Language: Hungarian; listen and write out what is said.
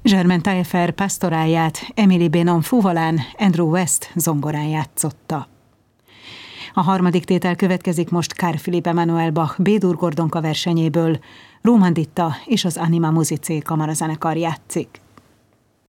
Germain Taillefer pastoráját, Emily Bénon fuvolán, Andrew West zongorán játszotta. A harmadik tétel következik most Carl Philipp Emanuel Bach B-dur Gordonka versenyéből. Róman Ditta és az Anima Musicae kamarazenekar játszik.